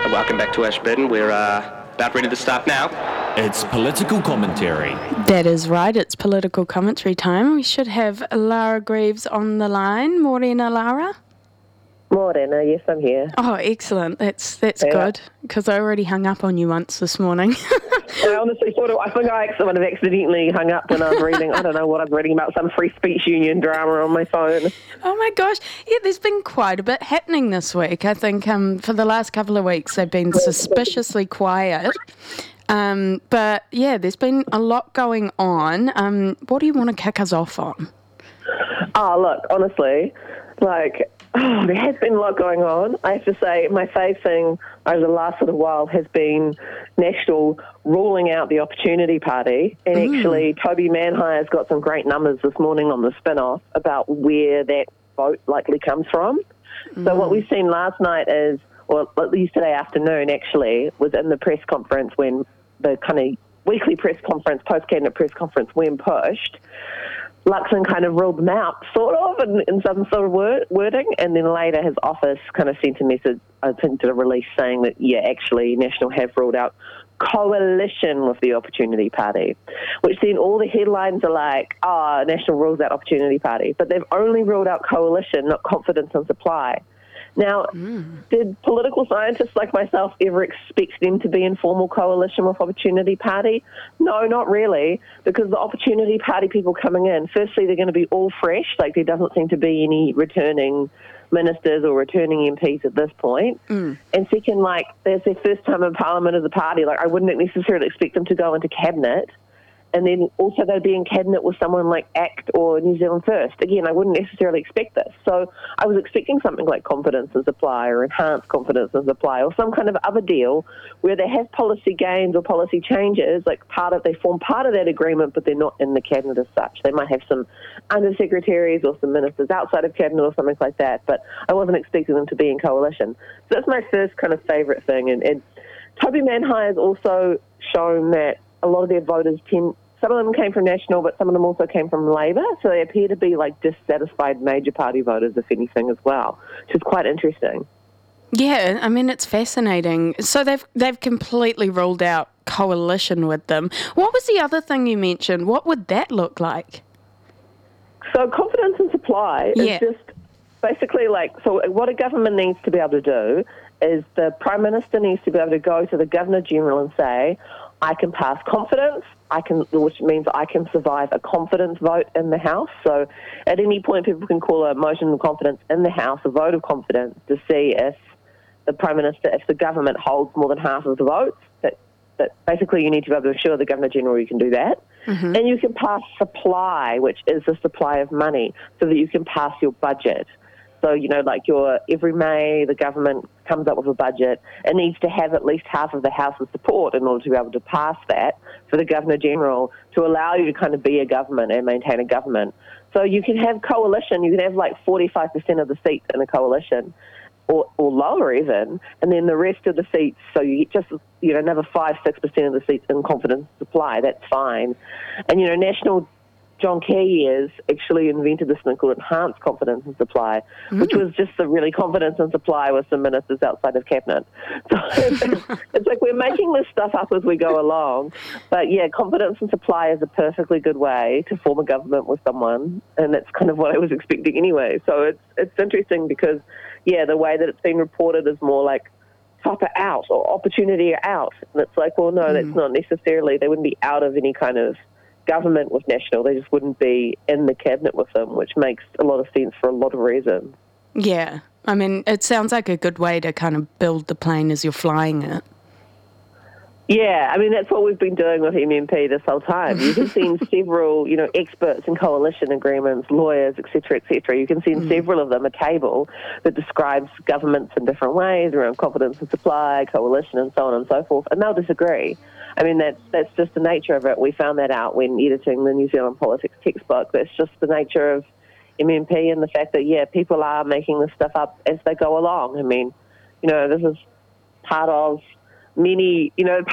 Welcome back to Ashburton. We're about ready to start now. It's political commentary. That is right. It's political commentary time. We should have Lara Greaves on the line. Morena, Lara? Morena, yes, I'm here. Oh, excellent. That's good, because I already hung up on you once this morning. I honestly thought I think I might have accidentally hung up when I was reading, I don't know what I was reading about, some free speech union drama on my phone. Oh my gosh. Yeah, there's been quite a bit happening this week. I think for the last couple of weeks they've been suspiciously quiet. But yeah, there's been a lot going on. What do you want to kick us off on? Oh, look, honestly, there has been a lot going on. I have to say, my fave thing over the last little while has been National ruling out the Opportunity Party. And actually, Toby Manhire's got some great numbers this morning on the spin-off about where that vote likely comes from. So what we've seen last night is, or yesterday afternoon actually, was in the press conference when the kind of weekly press conference, post-cabinet press conference, when pushed, Luxon kind of ruled them out, sort of, in some sort of wording, and then later his office kind of sent a message, sent a release saying that, yeah, actually, National have ruled out coalition with the Opportunity Party, which then all the headlines are like, National rules out Opportunity Party, but they've only ruled out coalition, not confidence and supply. Now, did political scientists like myself ever expect them to be in formal coalition with Opportunity Party? No, not really, because the Opportunity Party people coming in, firstly, they're going to be all fresh, there doesn't seem to be any returning ministers or returning MPs at this point. And second, there's their first time in Parliament as a party. I wouldn't necessarily expect them to go into cabinet. And then also they'd be in cabinet with someone like ACT or New Zealand First. Again, I wouldn't necessarily expect this. So I was expecting something like confidence and supply or enhanced confidence and supply or some kind of other deal where they have policy gains or policy changes, they form part of that agreement, but they're not in the cabinet as such. They might have some undersecretaries or some ministers outside of cabinet or something like that, but I wasn't expecting them to be in coalition. So that's my first kind of favourite thing. And Toby Manhire has also shown that a lot of their voters some of them came from National, but some of them also came from Labour, so they appear to be dissatisfied major party voters, if anything, as well, which is quite interesting. Yeah, I mean, it's fascinating. So they've completely ruled out coalition with them. What was the other thing you mentioned? What would that look like? So confidence and supply is just basically so what a government needs to be able to do is the Prime Minister needs to be able to go to the Governor-General and say, I can pass confidence, which means I can survive a confidence vote in the House. So at any point, people can call a motion of confidence in the House, a vote of confidence, to see if the Prime Minister, if the government holds more than half of the votes, that basically you need to be able to assure the Governor-General you can do that. And you can pass supply, which is the supply of money, so that you can pass your budget. So, every May, the government comes up with a budget. It needs to have at least half of the House's support in order to be able to pass that for the Governor-General to allow you to kind of be a government and maintain a government. So you can have coalition, you can have 45% of the seats in a coalition or lower even, and then the rest of the seats, so you get just, another 5-6% of the seats in confidence supply, that's fine. And, National John Key actually invented this thing called enhanced confidence and supply, which was just the really confidence and supply with some ministers outside of cabinet. So it's we're making this stuff up as we go along. But yeah, confidence and supply is a perfectly good way to form a government with someone, and that's kind of what I was expecting anyway. So it's interesting because, the way that it's been reported is more Topper out or Opportunity out. And it's well, no, that's not necessarily. They wouldn't be out of any kind of government with National, they just wouldn't be in the cabinet with them, which makes a lot of sense for a lot of reasons. Yeah, I mean, it sounds like a good way to kind of build the plane as you're flying it. Yeah, I mean, that's what we've been doing with MMP this whole time. You can see several, experts in coalition agreements, lawyers, et cetera, you can see several of them a table that describes governments in different ways around confidence and supply, coalition, and so on and so forth, and they'll disagree. I mean, that's just the nature of it. We found that out when editing the New Zealand politics textbook. That's just the nature of MMP and the fact that, people are making this stuff up as they go along. I mean, this is part of many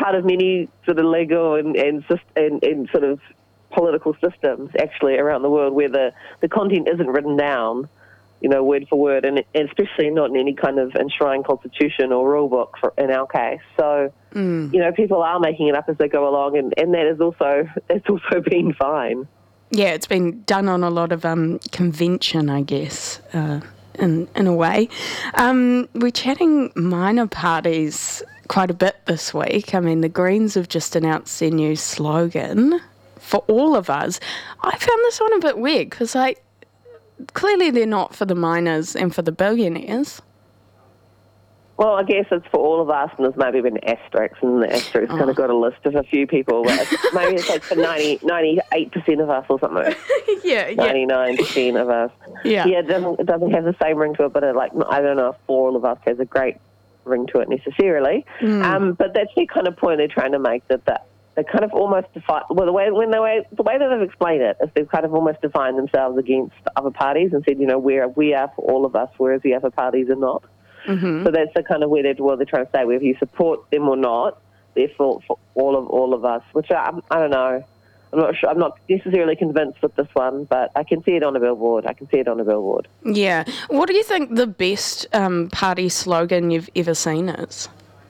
sort of legal and sort of political systems actually around the world where the content isn't written down. word for word, and especially not in any kind of enshrined constitution or rule book in our case. So, people are making it up as they go along, and that is also been fine. Yeah, it's been done on a lot of convention, I guess, in a way. We're chatting minor parties quite a bit this week. I mean, the Greens have just announced their new slogan, For All of Us. I found this one a bit weird because, clearly they're not for the miners and for the billionaires. Well, I guess it's for all of us, and there's maybe been asterisks, and the asterisk kind of got a list of a few people. But maybe it's like for 98% of us or something. Yeah. 99% of us. Yeah. Yeah, it doesn't have the same ring to it, but I don't know if For All of Us has a great ring to it necessarily. But that's the kind of point they're trying to make, that they kind of almost define, well, the way that they've explained it is they've kind of almost defined themselves against other parties and said, we are for all of us, whereas the other parties are not. So that's the kind of where they're trying to say, whether you support them or not, they're for all of us, which I don't know. I'm not sure. I'm not necessarily convinced with this one, but I can see it on a billboard. Yeah. What do you think the best party slogan you've ever seen is?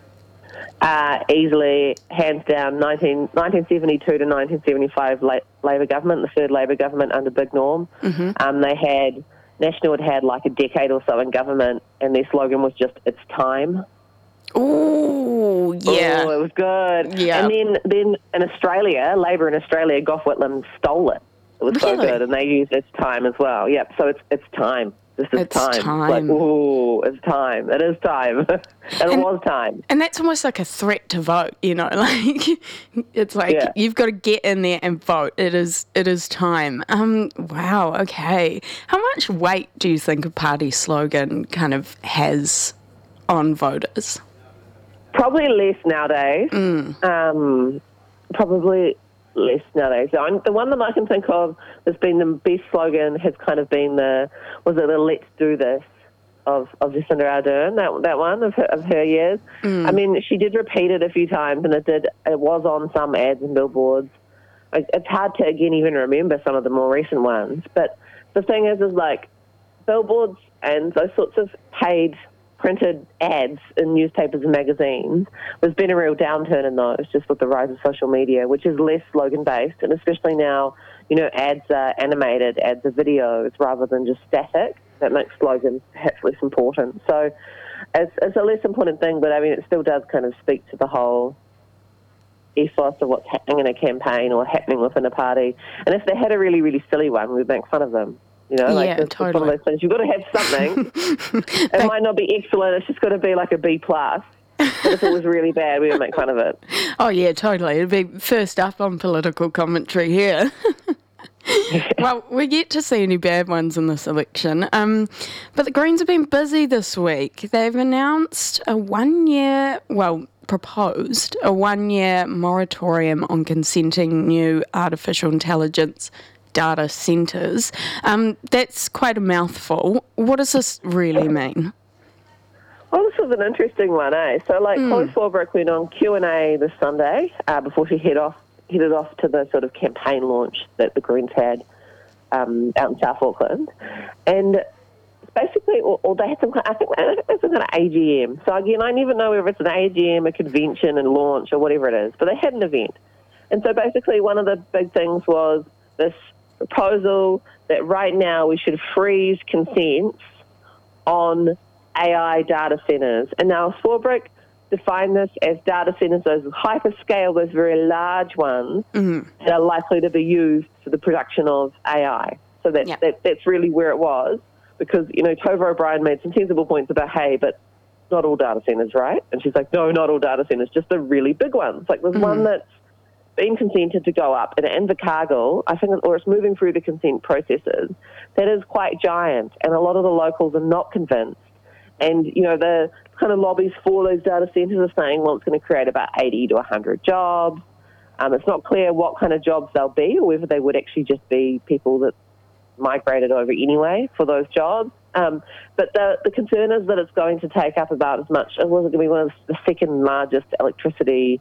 Easily, hands down, 1972 to 1975 Labor government, the third Labor government under Big Norm. National had like a decade or so in government, and their slogan was just, it's time. Oh, yeah. Oh, it was good. Yeah. And then in Australia, Labor in Australia, Gough Whitlam stole it. It was so good, and they used it's time as well. Yep, so it's time. This is it's time. Like, ooh, it's time. It is time. and it was time. And that's almost like a threat to vote, like it's like you've got to get in there and vote. It is time. Wow, okay. How much weight do you think a party slogan kind of has on voters? Probably less nowadays. Probably less nowadays. The one that I can think of that's been the best slogan has kind of been the Let's Do This of Jacinda Ardern, that one of her years. I mean, she did repeat it a few times, and it was on some ads and billboards. It's hard to, again, even remember some of the more recent ones. But the thing is like billboards and those sorts of paid printed ads in newspapers and magazines, there's been a real downturn in those just with the rise of social media, which is less slogan-based, and especially now, ads are animated, ads are videos rather than just static. That makes slogans perhaps less important. So it's a less important thing, but I mean, it still does kind of speak to the whole ethos of what's happening in a campaign or happening within a party. And if they had a really, really silly one, we'd make fun of them. Totally. It's one of those things. You've got to have something. It might not be excellent. It's just got to be like a B+. But if it was really bad, we would make fun of it. Oh, yeah, totally. It'd be first up on political commentary here. Well, we get to see any bad ones in this election. But the Greens have been busy this week. They've announced proposed a 1-year moratorium on consenting new artificial intelligence data centres. That's quite a mouthful. What does this really mean? Well, this was an interesting one, eh? So, Chloe Swarbrick went on Q&A this Sunday before she headed off to the sort of campaign launch that the Greens had out in South Auckland. And basically, or they had some kind of AGM. So, again, I never know whether it's an AGM, a convention and launch or whatever it is, but they had an event. And so, basically, one of the big things was this proposal that right now we should freeze consents on AI data centres. And now Swarbrick defined this as data centres, those hyperscale, those very large ones that are likely to be used for the production of AI. So that's really where it was, because, Tova O'Brien made some sensible points about, hey, but not all data centres, right? And she's like, no, not all data centres, just the really big ones. Like there's one that's been consented to go up in Invercargill, I think, or it's moving through the consent processes, that is quite giant, and a lot of the locals are not convinced. And, the kind of lobbies for those data centres are saying, well, it's going to create about 80 to 100 jobs. It's not clear what kind of jobs they'll be, or whether they would actually just be people that migrated over anyway for those jobs. But the concern is that it's going to take up about as much, it wasn't going to be one of the second largest electricity,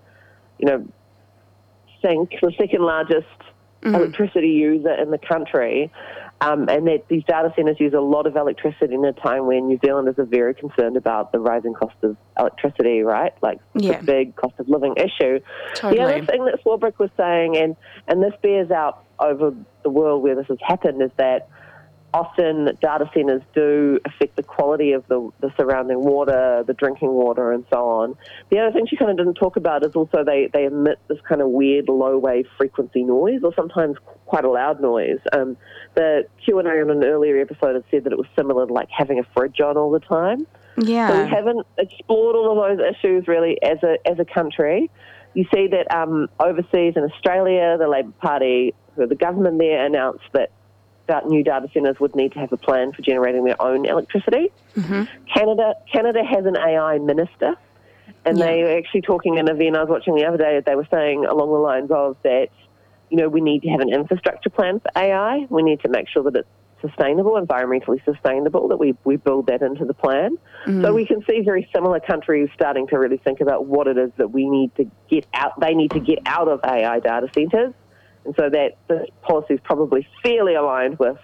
the second largest electricity user in the country. and that these data centres use a lot of electricity in a time when New Zealanders are very concerned about the rising cost of electricity, right? Like, Yeah. it's a big cost of living issue. Totally. The other thing that Swarbrick was saying, and this bears out over the world where this has happened, is that often data centres do affect the quality of the surrounding water, the drinking water, and so on. The other thing she kind of didn't talk about is also they emit this kind of weird low-wave frequency noise, or sometimes quite a loud noise. The Q&A on an earlier episode had said that it was similar to like having a fridge on all the time. Yeah. So we haven't explored all of those issues really as a country. You see that overseas in Australia, the Labor Party, the government there announced that new data centres would need to have a plan for generating their own electricity. Mm-hmm. Canada has an AI minister, and they were actually talking in an event I was watching the other day. They were saying along the lines of that, we need to have an infrastructure plan for AI. We need to make sure that it's sustainable, environmentally sustainable, that we build that into the plan. So we can see very similar countries starting to really think about what it is that we need to get out. They need to get out of AI data centres. And so that this policy is probably fairly aligned with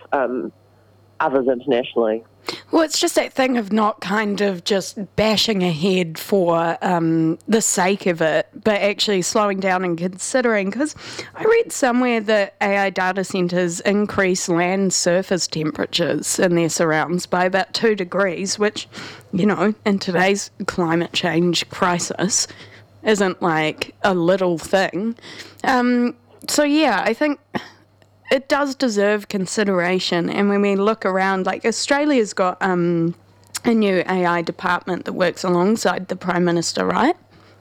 others internationally. Well, it's just that thing of not kind of just bashing ahead for the sake of it, but actually slowing down and considering. Because I read somewhere that AI data centres increase land surface temperatures in their surrounds by about 2 degrees, which, in today's climate change crisis, isn't like a little thing. So, yeah, I think it does deserve consideration. And when we look around, like Australia's got a new AI department that works alongside the Prime Minister, right?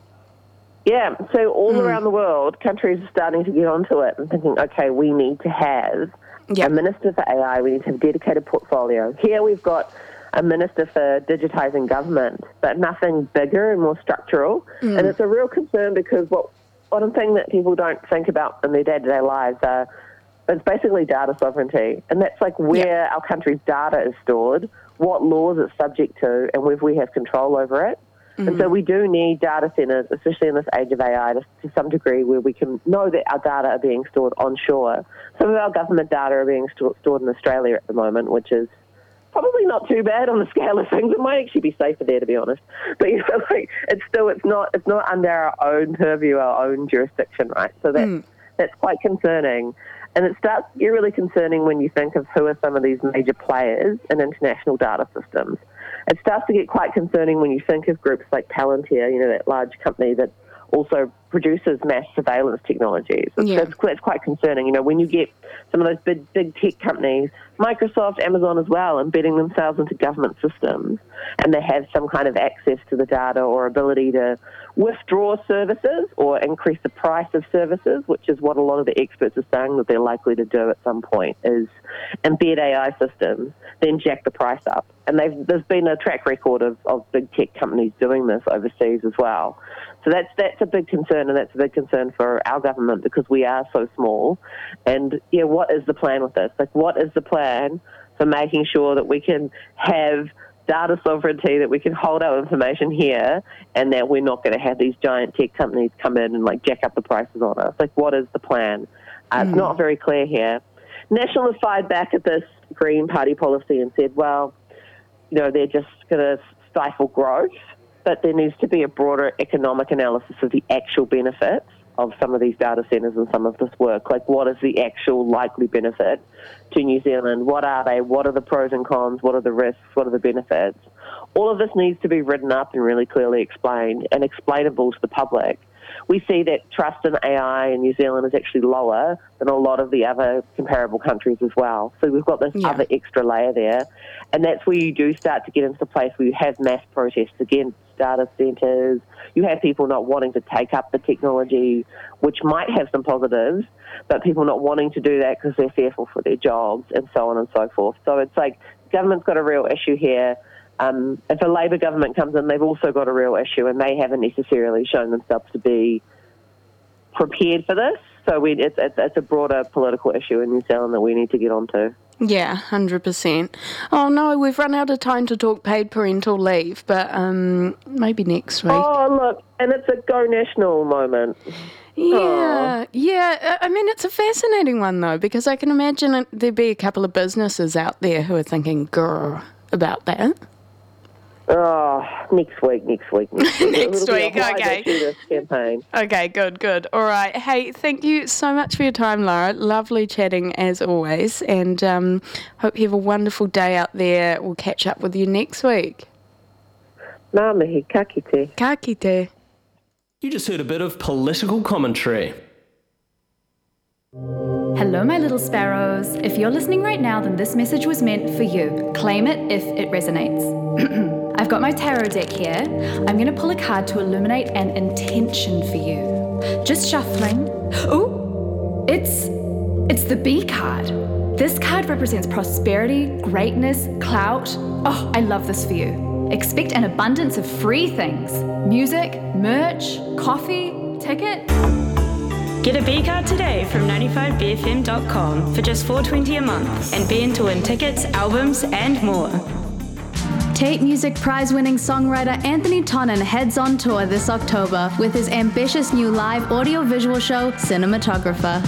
Yeah, so all around the world, countries are starting to get onto it and thinking, okay, we need to have a minister for AI. We need to have a dedicated portfolio. Here we've got a minister for digitising government, but nothing bigger and more structural. And it's a real concern because one thing that people don't think about in their day-to-day lives it's basically data sovereignty. And that's like where our country's data is stored, what laws it's subject to, and whether we have control over it. And so we do need data centres, especially in this age of AI, to some degree where we can know that our data are being stored onshore. Some of our government data are being stored in Australia at the moment, which is probably not too bad on the scale of things. It might actually be safer there, to be honest. But it's not under our own purview, our own jurisdiction, right? So that's quite concerning, and it starts to get really concerning when you think of who are some of these major players in international data systems. It starts to get quite concerning when you think of groups like Palantir, that large company that also produces mass surveillance technologies. It's quite concerning. When you get some of those big tech companies, Microsoft, Amazon as well, embedding themselves into government systems, and they have some kind of access to the data or ability to withdraw services or increase the price of services, which is what a lot of the experts are saying that they're likely to do at some point, is embed AI systems, then jack the price up. And there's been a track record of big tech companies doing this overseas as well. So that's a big concern, and that's a big concern for our government because we are so small. And, what is the plan with this? Like, what is the plan for making sure that we can have data sovereignty, that we can hold our information here, and that we're not going to have these giant tech companies come in and, jack up the prices on us? Like, what is the plan? It's not very clear here. Nationalists fired back at this Green Party policy and said, well, they're just going to stifle growth, but there needs to be a broader economic analysis of the actual benefits of some of these data centres and some of this work. Like, what is the actual likely benefit to New Zealand? What are they? What are the pros and cons? What are the risks? What are the benefits? All of this needs to be written up and really clearly explained and explainable to the public. We see that trust in AI in New Zealand is actually lower than a lot of the other comparable countries as well. So we've got this other extra layer there. And that's where you do start to get into the place where you have mass protests against data centres. You have people not wanting to take up the technology, which might have some positives, but people not wanting to do that because they're fearful for their jobs and so on and so forth. So it's like government's got a real issue here. If a Labor government comes in, they've also got a real issue, and they haven't necessarily shown themselves to be prepared for this. So it's a broader political issue in New Zealand that we need to get onto. Yeah, 100%. Oh no, we've run out of time to talk paid parental leave, but maybe next week. Oh, look, and it's a Go National moment. Yeah. I mean, it's a fascinating one, though, because I can imagine there'd be a couple of businesses out there who are thinking, grr, about that. Oh, next week. Next week, okay. Campaign. Okay, good. All right. Hey, thank you so much for your time, Lara. Lovely chatting as always, and hope you have a wonderful day out there. We'll catch up with you next week. Nā mihi, ka kite. Ka kite. You just heard a bit of political commentary. Hello, my little sparrows. If you're listening right now, then this message was meant for you. Claim it if it resonates. I've got my tarot deck here. I'm going to pull a card to illuminate an intention for you. Just shuffling. Ooh, it's the B card. This card represents prosperity, greatness, clout. Oh, I love this for you. Expect an abundance of free things. Music, merch, coffee, tickets. Get a B card today from 95bfm.com for just $4.20 a month and be in to win tickets, albums and more. Tate Music Prize-winning songwriter Anthony Tonnon heads on tour this October with his ambitious new live audio-visual show, Cinematographer.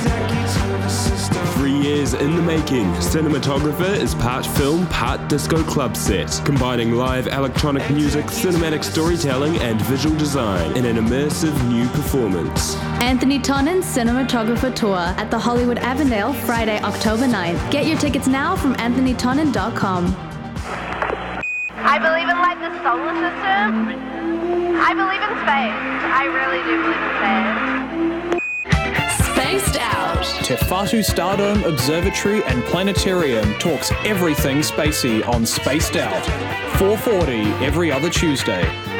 3 years in the making, Cinematographer is part film, part disco club set, combining live electronic music, cinematic storytelling, and visual design in an immersive new performance. Anthony Tonnon's Cinematographer Tour at the Hollywood Avondale, Friday, October 9th. Get your tickets now from anthonytonnon.com. I believe in like the solar system. I believe in space. I really do believe in space. Spaced Out. Te Whatu Stardome Observatory and Planetarium talks everything spacey on Spaced Out. 4:40 every other Tuesday.